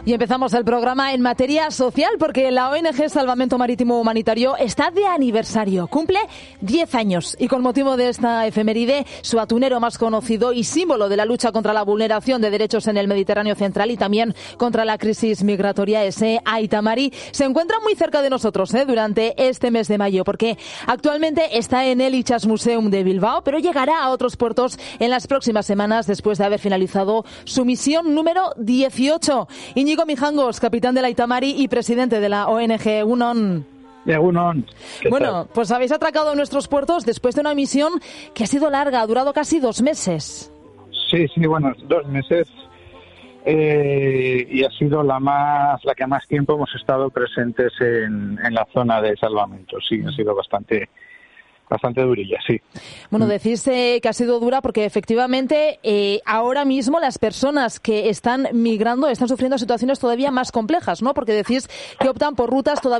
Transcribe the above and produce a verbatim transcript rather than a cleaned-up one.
Y empezamos el programa en materia social porque la O N G Salvamento Marítimo Humanitario está de aniversario, cumple diez años y con motivo de esta efeméride su atunero más conocido y símbolo de la lucha contra la vulneración de derechos en el Mediterráneo central y también contra la crisis migratoria, ese Aita Mari, se encuentra muy cerca de nosotros ¿eh? durante este mes de mayo porque actualmente está en el Itsasmuseum de Bilbao, pero llegará a otros puertos en las próximas semanas después de haber finalizado su misión número dieciocho. Íñigo Mijangos, capitán de la Aita Mari y presidente de la O N G. Egunon. Egunon. Bueno, pues habéis atracado en nuestros puertos después de una misión que ha sido larga, ha durado casi dos meses. Sí, sí, bueno, dos meses. Eh, y ha sido la más, la que más tiempo hemos estado presentes en, en la zona de salvamento. Sí, ha sido bastante... Bastante durilla, sí. Bueno, decís eh, que ha sido dura porque efectivamente eh, ahora mismo las personas que están migrando están sufriendo situaciones todavía más complejas, ¿no? Porque decís que optan por rutas todavía